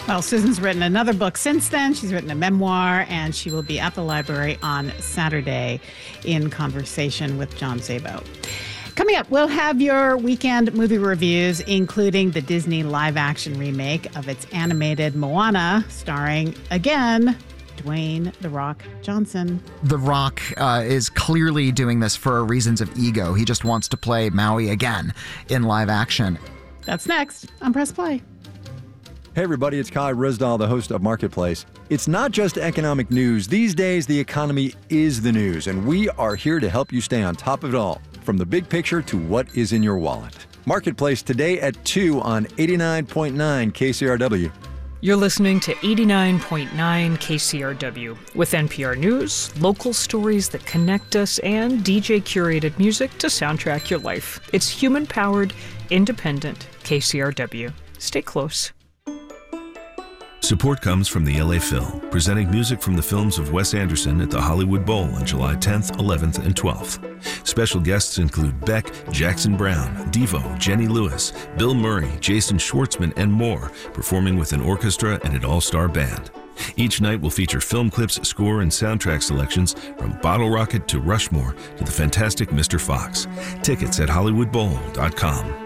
Well, Susan's written another book since then. She's written a memoir, and she will be at the library on Saturday in conversation with John Szabo. Coming up, we'll have your weekend movie reviews, including the Disney live-action remake of its animated Moana, starring, again, Dwayne "The Rock" Johnson. The Rock is clearly doing this for reasons of ego. He just wants to play Maui again in live action. That's next on Press Play. Hey everybody, it's Kai Risdahl, the host of Marketplace. It's not just economic news. These days, the economy is the news, and we are here to help you stay on top of it all, from the big picture to what is in your wallet. Marketplace today at 2 on 89.9 KCRW. You're listening to 89.9 KCRW with NPR News, local stories that connect us, and DJ-curated music to soundtrack your life. It's human-powered, independent KCRW. Stay close. Support comes from the LA Phil, presenting music from the films of Wes Anderson at the Hollywood Bowl on July 10th, 11th, and 12th. Special guests include Beck, Jackson Brown, Devo, Jenny Lewis, Bill Murray, Jason Schwartzman, and more, performing with an orchestra and an all-star band. Each night will feature film clips, score, and soundtrack selections from Bottle Rocket to Rushmore to the fantastic Mr. Fox. Tickets at HollywoodBowl.com.